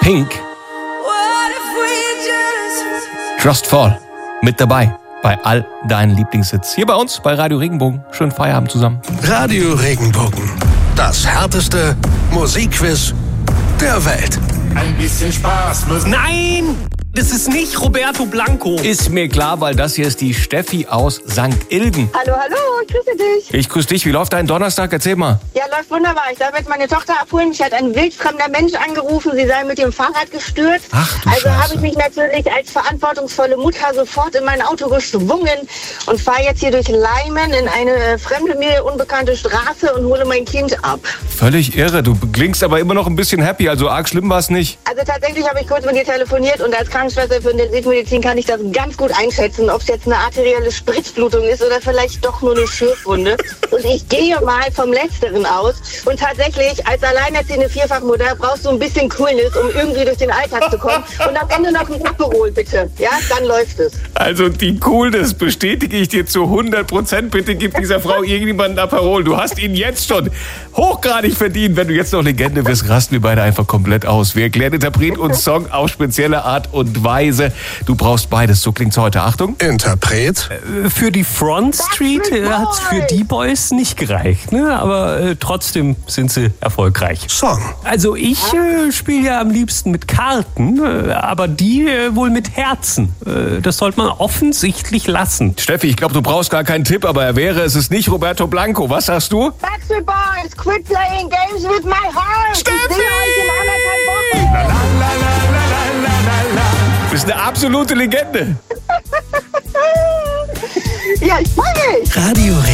Pink. Just Fall. Mit dabei bei all deinen Lieblingshits. Hier bei uns bei Radio Regenbogen. Schönen Feierabend zusammen. Radio Regenbogen. Das härteste Musikquiz der Welt. Ein bisschen Spaß muss... Nein! Das ist nicht Roberto Blanco. Ist mir klar, weil das hier ist die Steffi aus St. Ilgen. Hallo, ich grüße dich. Ich grüße dich. Wie läuft dein Donnerstag? Erzähl mal. Ja, läuft wunderbar. Ich darf jetzt meine Tochter abholen. Mich hat ein wildfremder Mensch angerufen, sie sei mit dem Fahrrad gestürzt. Ach du Also Scheiße. habe ich mich natürlich als verantwortungsvolle Mutter sofort in mein Auto geschwungen und fahre jetzt hier durch Leimen in eine fremde, mir unbekannte Straße und hole mein Kind ab. Völlig irre. Du klingst aber immer noch ein bisschen happy. Also arg schlimm war es nicht. Also tatsächlich habe ich kurz mit ihr telefoniert und als Krankenschwester für Intensivmedizin kann ich das ganz gut einschätzen, ob es jetzt eine arterielle Spritzblutung ist oder vielleicht doch nur eine Schürfwunde. Und ich gehe mal vom Letzteren aus. Und tatsächlich, als alleinerziehende Vierfachmutter brauchst du ein bisschen Coolness, um irgendwie durch den Alltag zu kommen. Und am Ende noch ein Aperol, bitte. Ja, dann läuft es. Also die Coolness bestätige ich dir zu 100%. Bitte gib dieser Frau irgendjemanden Aperol. Du hast ihn jetzt schon hochgradig verdient. Wenn du jetzt noch Legende wirst, rasten wir beide einfach komplett aus. Wir erklären Interpret und Song auf spezielle Art und Weise. Du brauchst beides. So klingt's heute. Achtung. Interpret. Für die Front Street hat's für die Boys nicht gereicht, ne? Aber trotzdem sind sie erfolgreich. Song. Also ich spiele ja am liebsten mit Karten, aber die wohl mit Herzen. Das sollte man offensichtlich lassen. Steffi, ich glaube, du brauchst gar keinen Tipp, aber er wäre. Es ist nicht Roberto Blanco. Was sagst du? Backstreet Boys, quit playing games with my heart. Steffi! Ich sehe euch in 1,5 Wochen. Du bist eine absolute Legende. Ja, ich freue mich. Radio